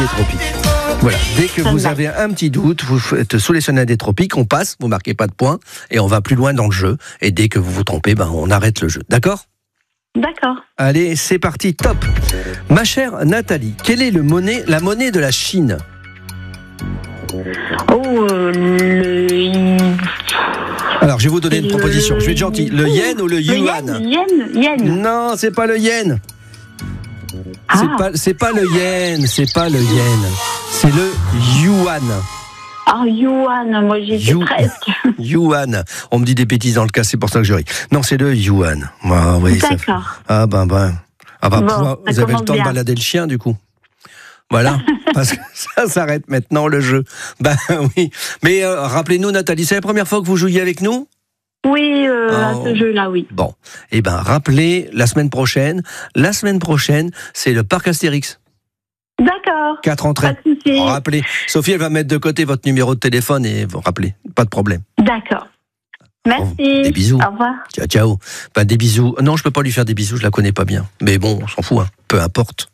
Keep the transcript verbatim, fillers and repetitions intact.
des tropiques. Voilà, dès que vous avez un petit doute, vous faites sous les sonnettes des tropiques, on passe, vous marquez pas de points, et on va plus loin dans le jeu. Et dès que vous vous trompez, ben, on arrête le jeu. D'accord ? D'accord. Allez, c'est parti, top. Ma chère Nathalie, quelle est le monnaie, la monnaie de la Chine ? Oh, euh, le... Alors, je vais vous donner une Le- proposition. Je vais être gentil. Le yen ou le Le yuan ? yen, yen, yen. Non, c'est pas le yen. C'est Ah. pas, c'est pas le yen, c'est pas le yen. C'est le yuan. Ah, yuan, moi j'y étais You- presque. Yuan. On me dit des bêtises dans le cas, c'est pour ça que je ris. Non, c'est le yuan. Ah, oui, ça fait- D'accord. Ah ben ben. Ah ben, Bon, pouvoir- ça vous avez le commence temps de bien. balader le chien du coup. Voilà, parce que ça s'arrête maintenant le jeu. Ben oui. Mais euh, rappelez-nous Nathalie, c'est la première fois que vous jouiez avec nous ? Oui, euh, à Oh. ce jeu-là, oui. Bon, eh ben rappelez la semaine prochaine. La semaine prochaine, c'est le parc Astérix. D'accord. Quatre Pas entrées. de souci. Rappelez. Sophie, elle va mettre de côté votre numéro de téléphone et vous rappelez. Pas de problème. D'accord. Merci. Des bisous. Au revoir. Ciao, ciao. Ben, des bisous. Non, je peux pas lui faire des bisous, je la connais pas bien. Mais bon, on s'en fout, hein. Peu importe.